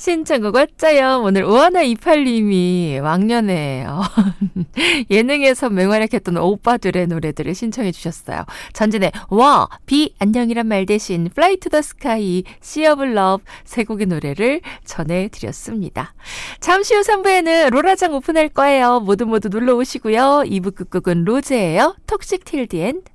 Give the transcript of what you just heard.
신청곡 왔자요. 오늘 5128님이 왕년에 예능에서 맹활약했던 오빠들의 노래들을 신청해 주셨어요. 전진의 와, 비, 안녕이란 말 대신 Fly to the Sky, Sea of Love 세 곡의 노래를 전해드렸습니다. 잠시 후 3부에는 로라장 오픈할 거예요. 모두 놀러 오시고요. 2부 끝곡은 로제예요. 톡식 틸 디 엔드.